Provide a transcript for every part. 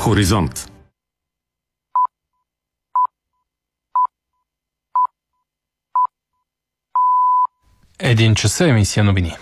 Хоризонт. 1 часа, емисия новини.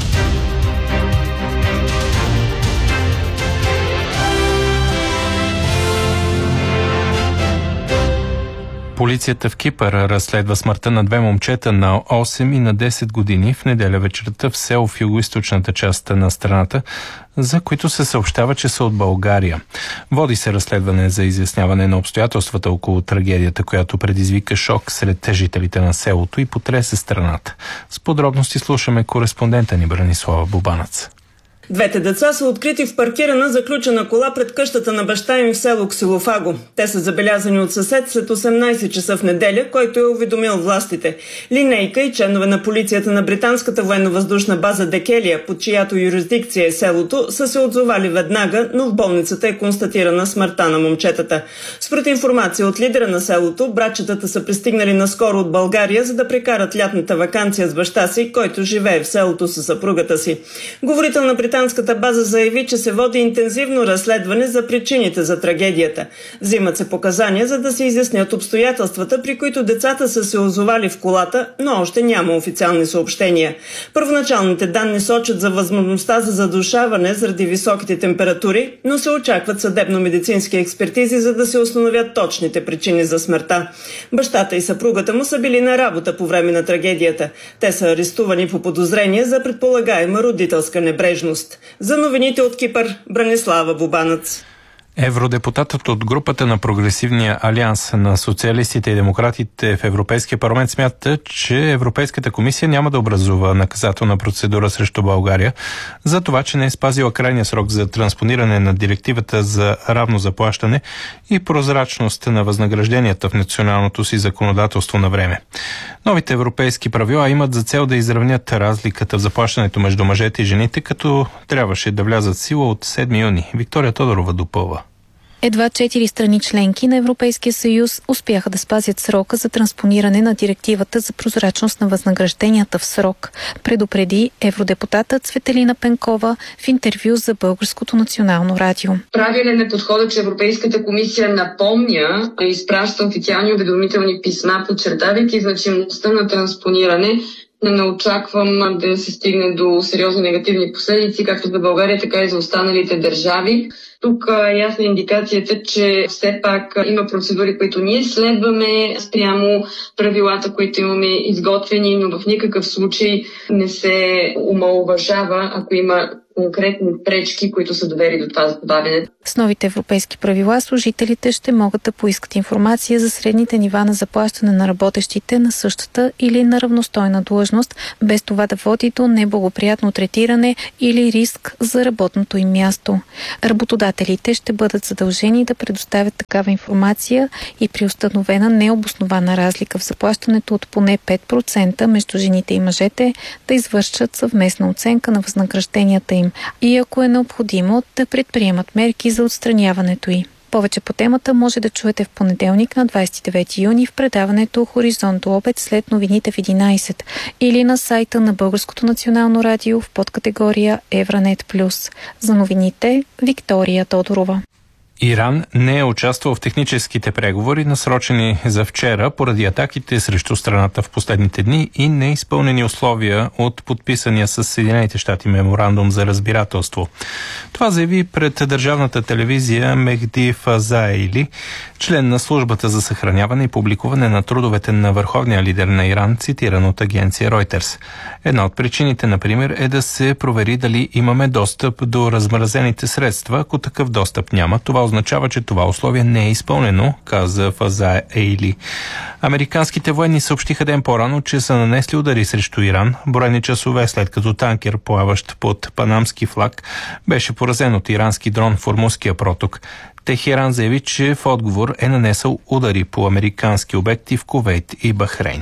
Полицията в Кипър разследва смъртта на две момчета на 8 и на 10 години в неделя вечерта в село в югоизточната част на страната, за които се съобщава, че са от България. Води се разследване за изясняване на обстоятелствата около трагедията, която предизвика шок сред жителите на селото и потресе страната. С подробности слушаме кореспондента ни Бранислава Бубанец. Двете деца са открити в паркирана заключена кола пред къщата на баща им в село Ксилофаго. Те са забелязани от съсед след 18 часа в неделя, който е уведомил властите. Линейка и членове на полицията на британската военно-въздушна база Декелия, под чиято юрисдикция е селото, са се отзовали веднага, но в болницата е констатирана смъртта на момчетата. Според информация от лидера на селото, братчетата са пристигнали наскоро от България, за да прекарат лятната ваканция с баща си, който живее в селото със съпругата си. Говорител на британската база заяви, че се води интензивно разследване за причините за трагедията. Взимат се показания, за да се изяснят обстоятелствата, при които децата са се озовали в колата, но още няма официални съобщения. Първоначалните данни сочат за възможността за задушаване заради високите температури, но се очакват съдебно-медицински експертизи, за да се установят точните причини за смъртта. Бащата и съпругата му са били на работа по време на трагедията. Те са арестувани по подозрение за предполагаема родителска небрежност. За новините от Кипър, Бранислава Бубанец. Евродепутатът от групата на Прогресивния алианс на социалистите и демократите в Европейския парламент смята, че Европейската комисия няма да образува наказателна процедура срещу България за това, че не е спазила крайния срок за транспониране на директивата за равно заплащане и прозрачност на възнагражденията в националното си законодателство на време. Новите европейски правила имат за цел да изравнят разликата в заплащането между мъжете и жените, като трябваше да влязат в сила от 7 юни. Виктория Тодорова допълва. Едва 4 страни членки на Европейския съюз успяха да спазят срока за транспониране на директивата за прозрачност на възнагражденията в срок, предупреди евродепутата Цветелина Пенкова в интервю за Българското национално радио. Правилен е подходът, че Европейската комисия напомня и изпраща официални уведомителни писма, подчертавайки значимостта на транспониране. Не очаквам да се стигне до сериозни негативни последици, както за България, така и за останалите държави. Тук е ясна индикацията, че все пак има процедури, които ние следваме спрямо правилата, които имаме изготвени, но в никакъв случай не се омаловажава, ако има конкретни пречки, които са довели до това забавяне. С новите европейски правила служителите ще могат да поискат информация за средните нива на заплащане на работещите на същата или на равностойна длъжност, без това да води до неблагоприятно третиране или риск за работното им място. Работодателите ще бъдат задължени да предоставят такава информация и при установена необоснована разлика в заплащането от поне 5% между жените и мъжете да извършат съвместна оценка на възнагражденията им и ако е необходимо да предприемат мерки за отстраняването й. Повече по темата може да чуете в понеделник на 29 юни в предаването Хоризонт до обед след новините в 11 или на сайта на Българското национално радио в подкатегория Евранет Плюс. За новините Виктория Тодорова. Иран не е участвал в техническите преговори, насрочени за вчера, поради атаките срещу страната в последните дни и неизпълнени условия от подписания с Съединените щати меморандум за разбирателство. Това заяви пред държавната телевизия Мехди Фазаили, член на службата за съхраняване и публикуване на трудовете на върховния лидер на Иран, цитиран от агенция Reuters. Една от причините, например, е да се провери дали имаме достъп до размразените средства. Ако такъв достъп няма, това означава, че това условие не е изпълнено, каза Фаза Ейли. Американските военни съобщиха ден по-рано, че са нанесли удари срещу Иран, броени часове след като танкер, плаващ под панамски флаг, беше поразен от ирански дрон в Ормузския проток. Техеран заяви, че в отговор е нанесъл удари по американски обекти в Кувейт и Бахрейн.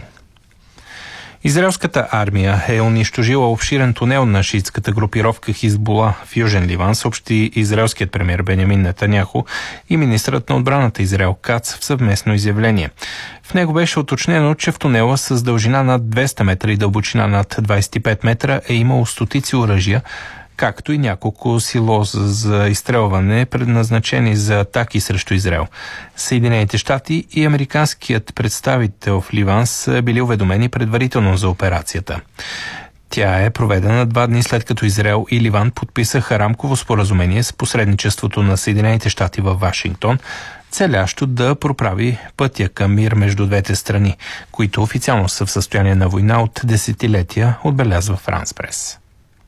Израелската армия е унищожила обширен тунел на шиитската групировка Хизбула в Южен Ливан, съобщи израелският премиер Бенямин Нетаняху и министърът на отбраната Израел Кац в съвместно изявление. В него беше уточнено, че в тунела с дължина над 200 метра и дълбочина над 25 метра е имало стотици оръжия, както и няколко силоза за изстрелване, предназначени за атаки срещу Израел. Съединените щати и американският представител в Ливан са били уведомени предварително за операцията. Тя е проведена 2 дни след като Израел и Ливан подписаха рамково споразумение с посредничеството на Съединените щати във Вашингтон, целящо да проправи пътя към мир между двете страни, които официално са в състояние на война от десетилетия, отбелязва Франс Прес.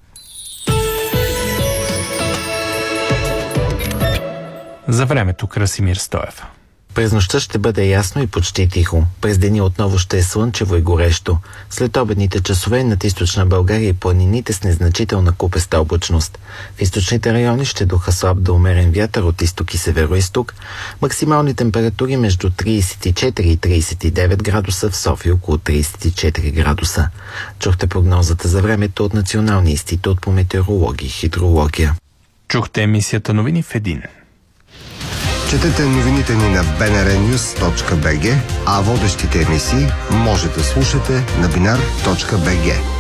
За времето Красимир Стоев. През нощта ще бъде ясно и почти тихо. През деня отново ще е слънчево и горещо. След обедните часове над източна България и планините с незначителна купеста облачност. В източните райони ще духа слаб до умерен вятър от изток и североизток. Максимални температури между 34 и 39 градуса, в София около 34 градуса. Чухте прогнозата за времето от Националния институт по метеорология и хидрология. Чухте емисията новини в един. Четете новините ни на bnrnews.bg, а водещите емисии може да слушате на binar.bg.